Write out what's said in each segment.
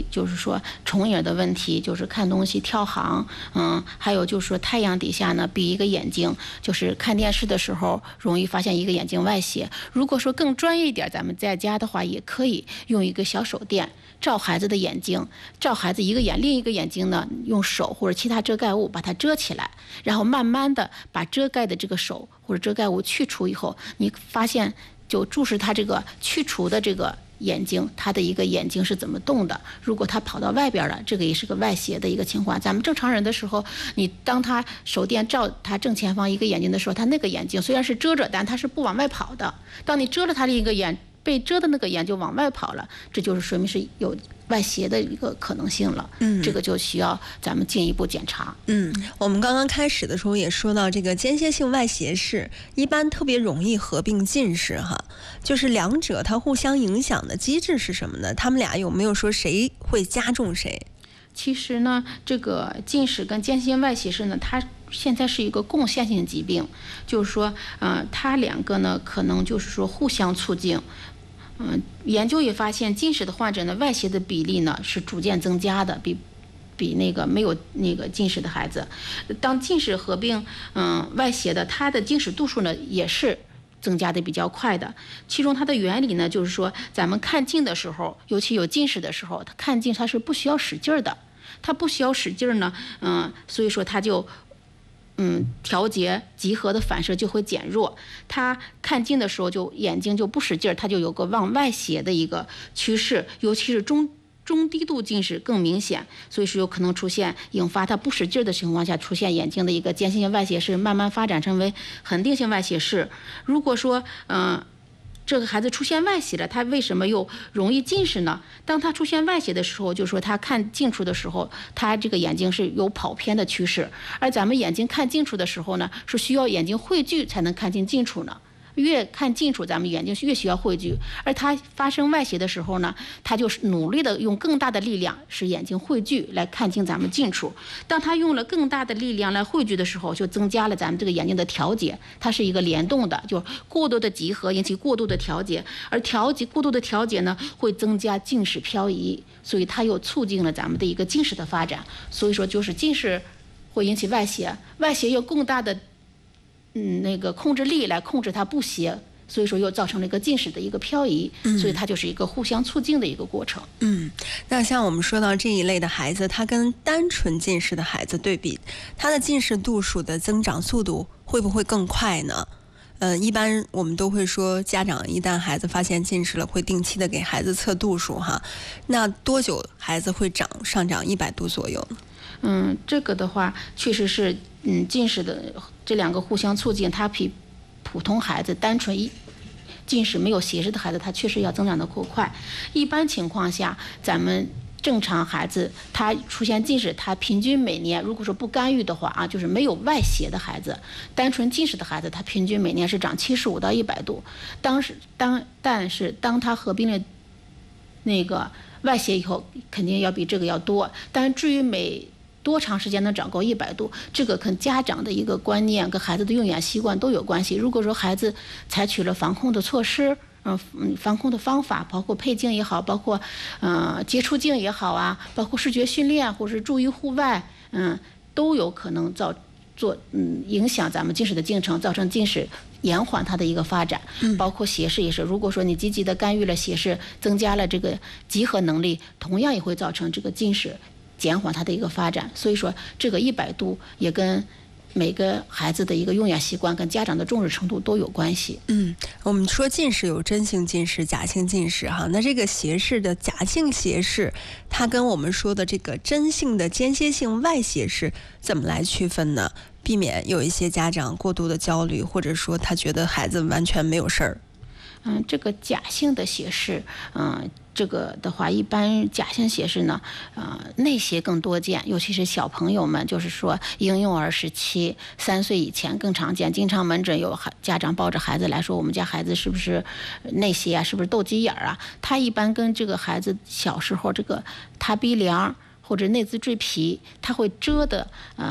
就是说重影的问题，就是看东西跳行，还有就是说太阳底下呢闭一个眼睛，就是看电视的时候容易发现一个眼睛外斜。如果说更专业一点，咱们在家的话也可以用一个小手电照孩子的眼睛，照孩子一个眼，另一个眼睛呢用手或者其他遮盖物把它遮起来，然后慢慢的把遮盖的这个手或者遮盖物去除以后，你发现就注视他这个去除的这个眼睛，他的一个眼睛是怎么动的。如果他跑到外边了，这个也是个外斜的一个情况。咱们正常人的时候，你当他手电照他正前方一个眼睛的时候，他那个眼睛虽然是遮着，但他是不往外跑的。当你遮了他另一个眼，被遮的那个眼就往外跑了，这就是说明是有外斜的一个可能性了。这个就需要咱们进一步检查。 我们刚刚开始的时候也说到，这个间歇性外斜视一般特别容易合并近视哈，就是两者它互相影响的机制是什么呢？他们俩有没有说谁会加重谁？ 其实呢，这个近视跟间歇性外斜视呢，它现在是一个共线性疾病，就是说，它两个呢可能就是说互相促进。研究也发现，近视的患者呢，外斜的比例呢是逐渐增加的，比那个没有那个近视的孩子，当近视合并外斜的，它的近视度数呢也是增加的比较快的。其中它的原理呢，就是说咱们看近的时候，尤其有近视的时候，它看近它是不需要使劲的，它不需要使劲呢，所以说它就调节集合的反射就会减弱。它看近的时候就眼睛就不使劲，它就有个往外斜的一个趋势，尤其是中低度近视更明显，所以说有可能出现引发它不使劲的情况下出现眼睛的一个间歇性外斜视，慢慢发展成为恒定性外斜视。如果说这个孩子出现外斜了，他为什么又容易近视呢？当他出现外斜的时候，就是说他看近处的时候，他这个眼睛是有跑偏的趋势，而咱们眼睛看近处的时候呢，是需要眼睛汇聚才能看清近处呢。越看近处，咱们眼睛越需要汇聚，而它发生外斜的时候呢，它就是努力的用更大的力量使眼睛汇聚来看清咱们近处。当它用了更大的力量来汇聚的时候，就增加了咱们这个眼睛的调节，它是一个联动的，就过度的集合引起过度的调节，而过度的调节呢，会增加近视漂移，所以它又促进了咱们的一个近视的发展。所以说，就是近视会引起外斜，外斜有更大的那个控制力来控制它不斜，所以说又造成了一个近视的一个漂移，所以它就是一个互相促进的一个过程。 那像我们说到这一类的孩子，他跟单纯近视的孩子对比，他的近视度数的增长速度会不会更快呢？一般我们都会说，家长一旦孩子发现近视了，会定期的给孩子测度数哈。那多久孩子会上涨100度左右呢？ 这个的话确实是，近视的这两个互相促进，它比普通孩子单纯近视没有斜视的孩子，它确实要增长的够快。一般情况下，咱们正常孩子他出现近视，他平均每年如果说不干预的话啊，就是没有外斜的孩子，单纯近视的孩子，他平均每年是长75到100度。但是当他合并了那个外斜以后，肯定要比这个要多。但至于每多长时间能长够100度，这个跟家长的一个观念跟孩子的用眼习惯都有关系。如果说孩子采取了防控的措施，防控的方法，包括配镜也好，包括接触镜也好啊，包括视觉训练或是注意户外，都有可能影响咱们近视的进程，造成近视延缓它的一个发展。包括斜视也是，如果说你积极的干预了斜视，增加了这个集合能力，同样也会造成这个近视减缓它的一个发展。所以说这个100度也跟每个孩子的一个用眼习惯跟家长的重视程度都有关系。 我们说近视有真性近视、假性近视哈，那这个斜视的假性斜视，它跟我们说的这个真性的间歇性外斜视怎么来区分呢？避免有一些家长过度的焦虑，或者说他觉得孩子完全没有事儿。 这个假性的斜视，这个的话，一般假性斜视呢，内斜更多见，尤其是小朋友们，就是说婴幼儿时期3岁以前更常见。经常门诊有家长抱着孩子来说，我们家孩子是不是内斜啊？是不是斗鸡眼啊？他一般跟这个孩子小时候这个塌鼻梁或者内眦赘皮，他会遮的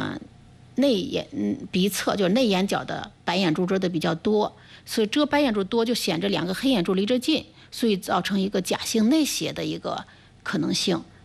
鼻侧就是内眼角的白眼珠遮的比较多，所以遮白眼珠多就显着2个黑眼珠离着近，所以造成一个假性内斜的一个可能性。